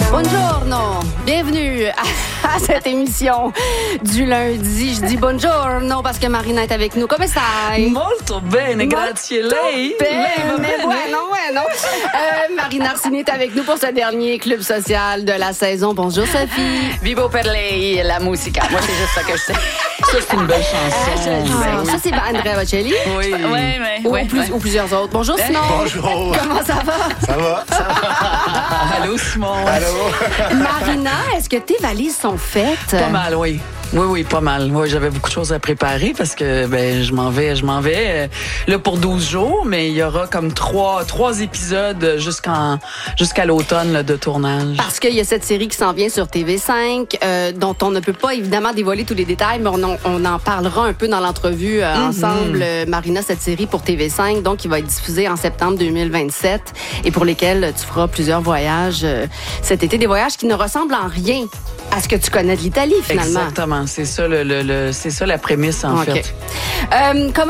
Buongiorno, bienvenue à cette émission du lundi. Je dis buongiorno parce que Marina est avec nous. Come stai? Molto bene, grazie. Lei? Bueno. Marina Orsini est avec nous pour ce dernier club social de la saison. Bonjour Sophie. Vivo per lei, la musica. Moi, c'est juste ça que je sais. Ça, c'est une belle chanson. Ça, c'est Andrea Bocelli. Oui. Ou plusieurs autres. Bonjour Simon. Bonjour. Comment ça va? Ça va? Allô, Simon? Allô? Marina, est-ce que tes valises sont faites? Pas mal, oui. Oui, pas mal. Oui, j'avais beaucoup de choses à préparer parce que je m'en vais là pour 12 jours, mais il y aura comme trois épisodes jusqu'à l'automne là, de tournage. Parce qu'il y a cette série qui s'en vient sur TV5, dont on ne peut pas évidemment dévoiler tous les détails, mais on en parlera un peu dans l'entrevue ensemble, Marina, cette série pour TV5, donc qui va être diffusée en septembre 2027 et pour lesquels tu feras plusieurs voyages cet été, des voyages qui ne ressemblent en rien à ce que tu connais de l'Italie finalement. Exactement, c'est ça c'est ça la prémisse en fait. Comment